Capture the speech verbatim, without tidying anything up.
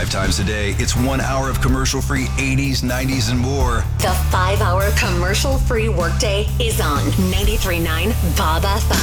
Five times a day, it's one hour of commercial-free eighties, nineties, and more. The five-hour commercial-free workday is on ninety-three point nine Bob F M.